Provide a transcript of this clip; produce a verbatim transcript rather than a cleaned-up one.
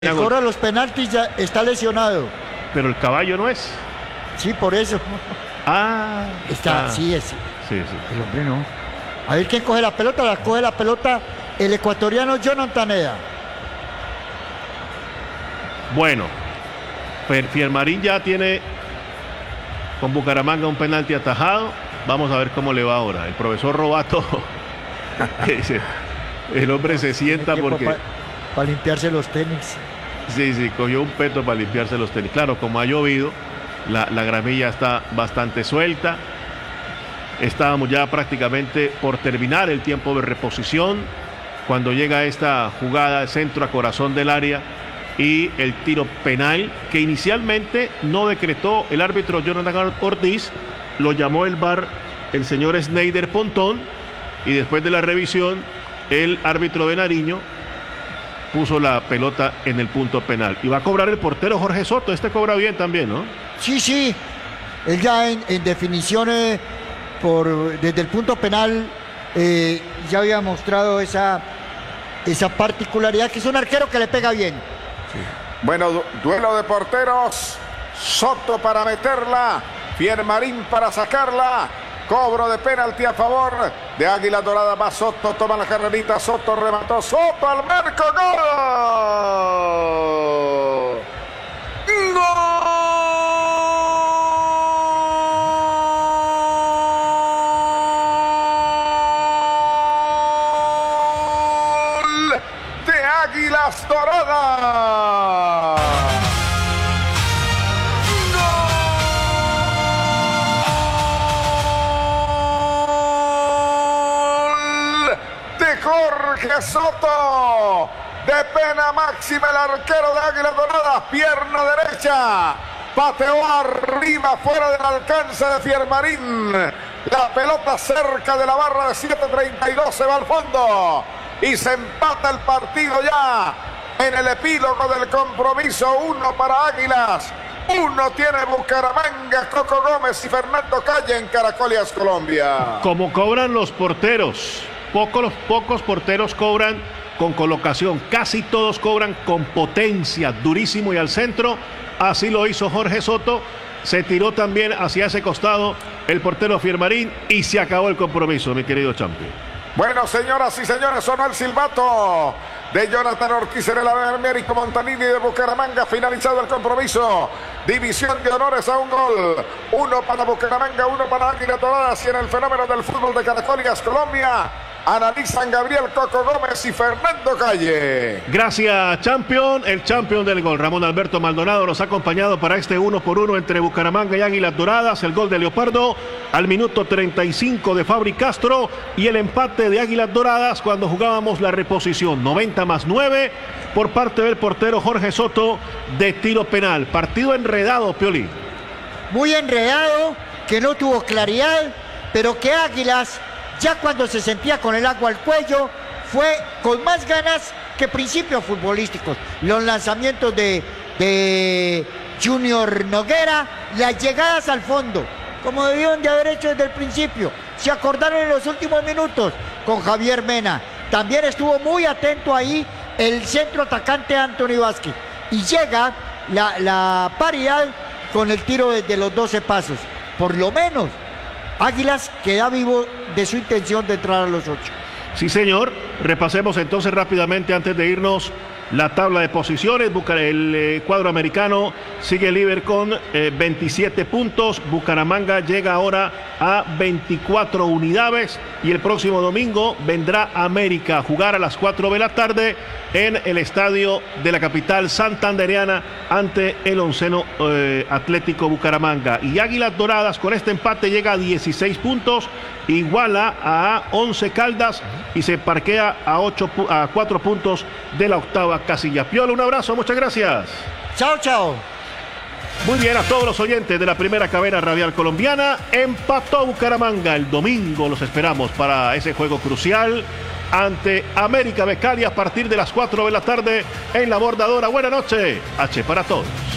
El cobra los penaltis ya está lesionado. Pero el caballo no es. Sí, por eso. Ah. Está, ah. sí es. Sí, sí. El hombre no. A ver quién coge la pelota. La coge la pelota el ecuatoriano Jonathan Eda. Bueno, Fiermarín ya tiene con Bucaramanga un penalti atajado. Vamos a ver cómo le va ahora. El profesor Robato, el hombre se sienta porque... Para pa limpiarse los tenis. Sí, sí, cogió un peto para limpiarse los tenis. Claro, como ha llovido, la, la gramilla está bastante suelta. Estábamos ya prácticamente por terminar el tiempo de reposición cuando llega esta jugada de centro a corazón del área y el tiro penal que inicialmente no decretó el árbitro Jonathan Ortiz, lo llamó el V A R el señor Sneider Pontón y después de la revisión el árbitro de Nariño puso la pelota en el punto penal. Y va a cobrar el portero Jorge Soto. Este cobra bien también, ¿no? Sí, sí. Él ya en, en definiciones por, desde el punto penal eh, ya había mostrado esa, esa particularidad que es un arquero que le pega bien. Sí. Bueno, du duelo de porteros. Soto para meterla. Fiermarín para sacarla. Cobro de penalti a favor de Águila Dorada. Va Soto, toma la carrerita. Soto remató. Soto al marco. ¡Gol! ¡Gol! De Águilas Doradas. Jorge Soto, de pena máxima el arquero de Águilas Doradas, pierna derecha, pateó arriba fuera del alcance de Fiermarín, la pelota cerca de la barra de siete treinta y dos se va al fondo y se empata el partido ya en el epílogo del compromiso. Uno para Águilas, uno tiene Bucaramanga. Coco Gómez y Fernando Calle en Caracolias, Colombia. Como cobran los porteros. Pocos, pocos porteros cobran con colocación, casi todos cobran con potencia, durísimo y al centro. Así lo hizo Jorge Soto, se tiró también hacia ese costado el portero Fiermarín y se acabó el compromiso, mi querido Champi. Bueno, señoras y señores, sonó el silbato de Jonathan Ortiz en el Américo Montanini de Bucaramanga. Finalizado el compromiso, división de honores a un gol, uno para Bucaramanga, uno para Águilas Doradas. Y en el fenómeno del fútbol de Caracolias, Colombia, analizan Gabriel Coco Gómez y Fernando Calle. Gracias, champion. El champion del gol, Ramón Alberto Maldonado, nos ha acompañado para este uno por uno entre Bucaramanga y Águilas Doradas. El gol de Leopardo al minuto treinta y cinco de Fabri Castro y el empate de Águilas Doradas cuando jugábamos la reposición, noventa más nueve por parte del portero Jorge Soto de tiro penal. Partido enredado, Pioli. Muy enredado, que no tuvo claridad, pero que Águilas, ya cuando se sentía con el agua al cuello, fue con más ganas que principios futbolísticos. Los lanzamientos de, de Junior Noguera, las llegadas al fondo, como debieron de haber hecho desde el principio. Se acordaron en los últimos minutos con Javier Mena. También estuvo muy atento ahí el centro atacante Anthony Vázquez. Y llega la, la paridad con el tiro desde los doce pasos. Por lo menos Águilas queda vivo de su intención de entrar a los ocho. Sí, señor. Repasemos entonces rápidamente antes de irnos la tabla de posiciones. El eh, cuadro americano sigue líder con eh, veintisiete puntos. Bucaramanga llega ahora a veinticuatro unidades. Y el próximo domingo vendrá América a jugar a las cuatro de la tarde en el estadio de la capital santandereana ante el onceno eh, Atlético Bucaramanga. Y Águilas Doradas con este empate llega a dieciséis puntos, iguala a once Caldas y se parquea a, ocho, a cuatro puntos de la octava casilla. Piolo, un abrazo, muchas gracias. Chao, chao. Muy bien, a todos los oyentes de la primera cadena radial colombiana. Empató Bucaramanga. El domingo los esperamos para ese juego crucial ante América de Cali a partir de las cuatro de la tarde en La Bordadora. Buenas noches. H para todos.